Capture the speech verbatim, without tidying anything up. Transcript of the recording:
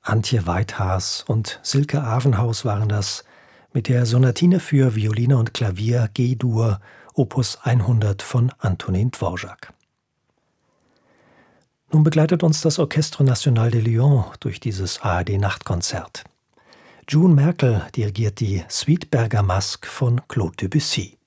Antje Weithaas und Silke Avenhaus waren das mit der Sonatine für Violine und Klavier G-Dur Opus hundert von Antonin Dvorak. Nun begleitet uns das Orchestre National de Lyon durch dieses A R D-Nachtkonzert. June Merkel dirigiert die Suite Bergamasque von Claude Debussy.